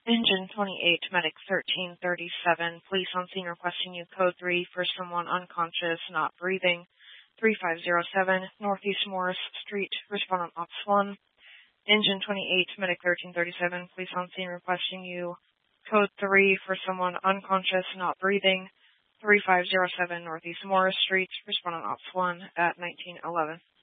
Engine 28, Medic 1337, police on scene requesting you code 3 for someone unconscious, not breathing. 3507, Northeast Morris Street, respondent Ops 1. Engine 28, Medic 1337, police on scene requesting you code 3 for someone unconscious, not breathing. 3507, Northeast Morris Street, respondent Ops 1 at 1911.